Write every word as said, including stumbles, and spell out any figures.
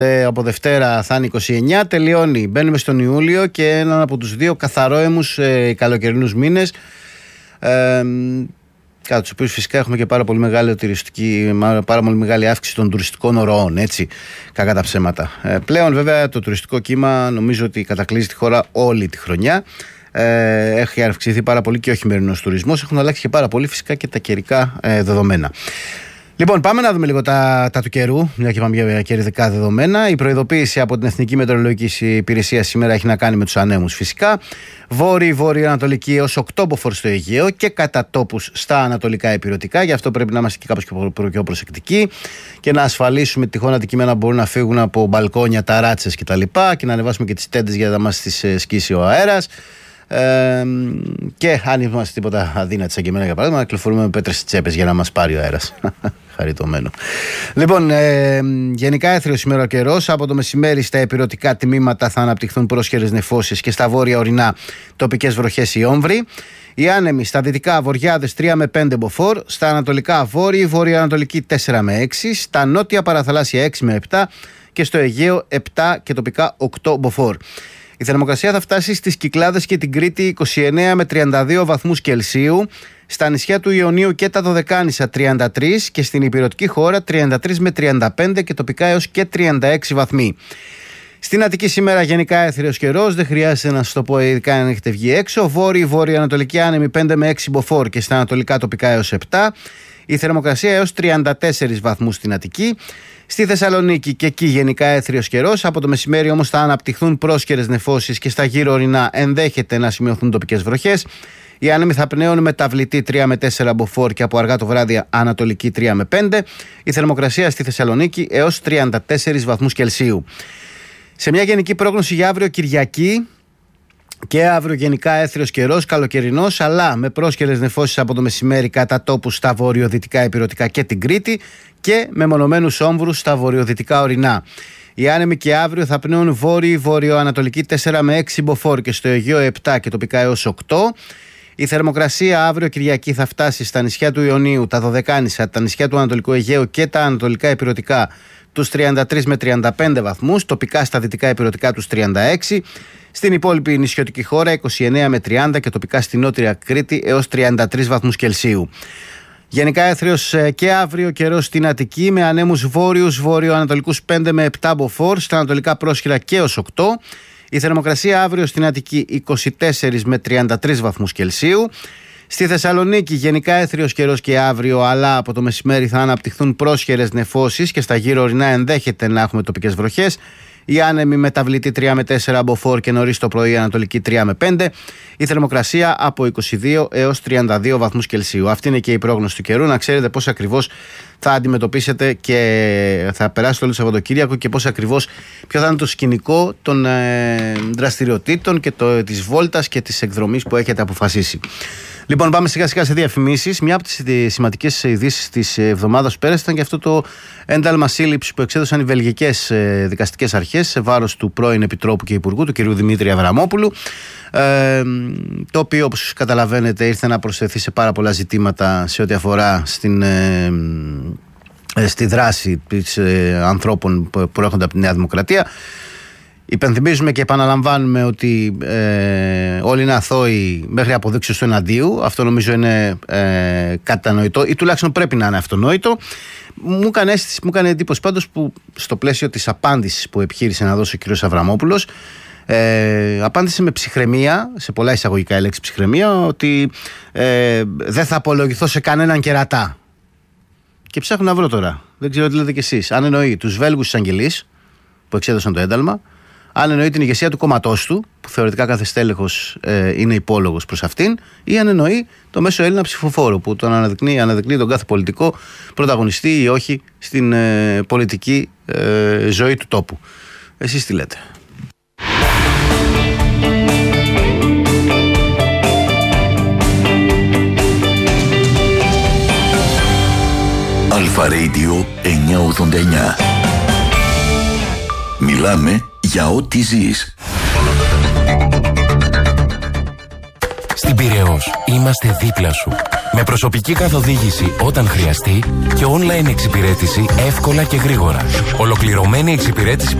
Από Δευτέρα θα είναι είκοσι εννιά, τελειώνει. Μπαίνουμε στον Ιούλιο και έναν από τους δύο καθαρόαιμους ε, καλοκαιρινούς μήνες. Ε, Κατά τους οποίους φυσικά έχουμε και πάρα πολύ μεγάλη, τουριστική, πάρα πολύ μεγάλη αύξηση των τουριστικών ροών, έτσι, κακά τα ψέματα. Ε, πλέον βέβαια το τουριστικό κύμα νομίζω ότι κατακλείζει τη χώρα όλη τη χρονιά. Ε, έχει αυξηθεί πάρα πολύ και ο χειμερινός τουρισμός. Έχουν αλλάξει και πάρα πολύ φυσικά και τα καιρικά ε, δεδομένα. Λοιπόν, πάμε να δούμε λίγο τα, τα του καιρού, μια και πάμε για καιρικά δεδομένα. Η προειδοποίηση από την Εθνική Μετεωρολογική Υπηρεσία σήμερα έχει να κάνει με τους ανέμους φυσικά. Βόρειοι, βόρειο-ανατολική έως οκτώ μποφόρ στο Αιγαίο και κατά τόπους στα ανατολικά ηπειρωτικά. Γι' αυτό πρέπει να είμαστε και κάπως πιο προσεκτικοί και να ασφαλίσουμε τυχόν αντικείμενα που μπορούν να φύγουν από μπαλκόνια, ταράτσες κτλ. Και, και να ανεβάσουμε και τις τέντες για να μας τις σκίσει ο αέρας. Ε, και αν είμαστε τίποτα αδύνατοι σαν και εμένα για παράδειγμα, να κυκλοφορούμε με πέτρες στις τσέπες για να μας πάρει ο αέρας. Χαριτωμένο. Λοιπόν, ε, γενικά έθριος σήμερα ο καιρός. Από το μεσημέρι στα ηπειρωτικά τμήματα θα αναπτυχθούν πρόσχερες νεφώσεις και στα βόρεια ορεινά τοπικές βροχές ή όμβροι. Οι άνεμοι στα δυτικά βορειάδες τρία με πέντε μποφόρ, στα ανατολικά βόρειοι, βορειοανατολική τέσσερα με έξι, στα νότια παραθαλάσσια έξι με επτά και στο Αιγαίο επτά και τοπικά οκτώ μποφόρ. Η θερμοκρασία θα φτάσει στις Κυκλάδες και την Κρήτη είκοσι εννέα με τριάντα δύο βαθμούς Κελσίου, στα νησιά του Ιωνίου και τα Δωδεκάνησα τριάντα τρία και στην υπηρετική χώρα τριάντα τρία με τριάντα πέντε και τοπικά έως και τριάντα έξι βαθμοί. Στην Αττική σήμερα γενικά έθριος καιρός, δεν χρειάζεται να σας το πω ειδικά αν έχετε βγει έξω. Βόρειοι, βόρειο-ανατολική άνεμη πέντε με έξι μποφόρ και στα ανατολικά τοπικά έως επτά. Η θερμοκρασία έως τριάντα τέσσερα βαθμούς στην Αττική. Στη Θεσσαλονίκη και εκεί γενικά έθριος καιρός. Από το μεσημέρι όμως θα αναπτυχθούν πρόσχερες νεφώσεις και στα γύρω ορεινά ενδέχεται να σημειωθούν τοπικές βροχές. Οι άνεμοι θα πνέουν μεταβλητή τρία με τέσσερα μποφόρ και από αργά το βράδυ ανατολική τρία με πέντε. Η θερμοκρασία στη Θεσσαλονίκη έως τριάντα τέσσερα βαθμούς Κελσίου. Σε μια γενική πρόγνωση για αύριο Κυριακή, και αύριο γενικά έθριος καιρός, καλοκαιρινός, αλλά με πρόσχερες νεφώσεις από το μεσημέρι κατά τόπους στα βορειοδυτικά ηπειρωτικά και την Κρήτη και με μονομένους όμβρους στα βορειοδυτικά ορεινά. Οι άνεμοι και αύριο θα πνέουν βόρειοι, βορειοανατολική τέσσερα με έξι μποφόρ και στο Αιγαίο επτά και τοπικά έως οκτώ. Η θερμοκρασία αύριο Κυριακή θα φτάσει στα νησιά του Ιωνίου, τα Δωδεκάνησα, τα νησιά του Ανατολικού Αιγαίου και τα ανατολικά ηπειρωτικά τους τριάντα τρία με τριάντα πέντε βαθμούς, τοπικά στα δυτικά ηπειρωτικά τους τριάντα έξι. Στην υπόλοιπη νησιωτική χώρα είκοσι εννέα με τριάντα και τοπικά στη νότια Κρήτη έως τριάντα τρία βαθμούς Κελσίου. Γενικά έθριος και αύριο καιρός στην Αττική με ανέμους βόρειους βορειοανατολικούς πέντε με επτά μποφόρ, στα ανατολικά πρόσχερα και έως οκτώ. Η θερμοκρασία αύριο στην Αττική είκοσι τέσσερα με τριάντα τρία βαθμούς Κελσίου. Στη Θεσσαλονίκη γενικά έθριος καιρός και αύριο, αλλά από το μεσημέρι θα αναπτυχθούν πρόσχερες νεφώσεις και στα γύρω ορεινά ενδέχεται να έχουμε τοπικές βροχές. Οι άνεμοι μεταβλητή τρία με τέσσερα μποφόρ και νωρίς το πρωί ανατολική τρία με πέντε. Η θερμοκρασία από είκοσι δύο έως τριάντα δύο βαθμούς Κελσίου. Αυτή είναι και η πρόγνωση του καιρού. Να ξέρετε πώς ακριβώς θα αντιμετωπίσετε και θα περάσει όλο το Σαββατοκύριακο και πώς ακριβώς, ποιο θα είναι το σκηνικό των ε, δραστηριοτήτων και το, της βόλτας και της εκδρομής που έχετε αποφασίσει. Λοιπόν, πάμε σιγά σιγά σε διαφημίσεις. Μια από τις σημαντικές ειδήσεις της εβδομάδας που πέρασε ήταν και αυτό το ένταλμα σύλληψης που εξέδωσαν οι βελγικές δικαστικές αρχές σε βάρος του πρώην Επιτρόπου και Υπουργού, του κ. Δημήτρη Αβραμόπουλου. Ε, το οποίο, όπως καταλαβαίνετε, ήρθε να προσθεθεί σε πάρα πολλά ζητήματα σε ό,τι αφορά στην, ε, ε, στη δράση της ε, ανθρώπων που προέρχονται από τη Νέα Δημοκρατία. Υπενθυμίζουμε και επαναλαμβάνουμε ότι ε, όλοι είναι αθώοι μέχρι αποδείξεις του εναντίου. Αυτό νομίζω είναι ε, κατανοητό ή τουλάχιστον πρέπει να είναι αυτονόητο. Μου έκανε, αίσθηση, μου έκανε εντύπωση πάντως που στο πλαίσιο της απάντησης που επιχείρησε να δώσει ο κ. Αβραμόπουλος, ε, απάντησε με ψυχραιμία, σε πολλά εισαγωγικά η λέξη ψυχραιμία, ότι ε, δεν θα απολογηθώ σε κανέναν κερατά. Και ψάχνω να βρω τώρα, δεν ξέρω τι λέτε κι εσείς, αν εννοεί τους Βέλγους εισαγγελείς που εξέδωσαν το ένταλμα, αν εννοεί την ηγεσία του κόμματός του, που θεωρητικά κάθε στέλεχος ε, είναι υπόλογος προς αυτήν, ή αν εννοεί το μέσο Έλληνα ψηφοφόρο που τον αναδεικνύει, αναδεικνύει τον κάθε πολιτικό πρωταγωνιστή ή όχι στην ε, πολιτική ε, ζωή του τόπου. Εσείς τι λέτε? Αλφα Radio εννιακόσια ογδόντα εννιά. Μιλάμε για ό,τι ζεις. Στην Πειραιώς είμαστε δίπλα σου. Με προσωπική καθοδήγηση όταν χρειαστεί και online εξυπηρέτηση εύκολα και γρήγορα. Ολοκληρωμένη εξυπηρέτηση